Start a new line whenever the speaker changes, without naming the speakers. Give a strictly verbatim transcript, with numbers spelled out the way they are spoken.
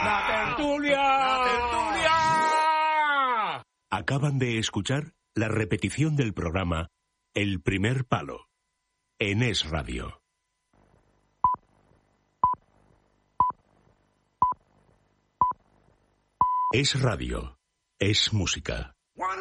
¡La tertulia! ¡La tertulia!
Acaban de escuchar la repetición del programa El Primer Palo en Es Radio. Es Radio, es música.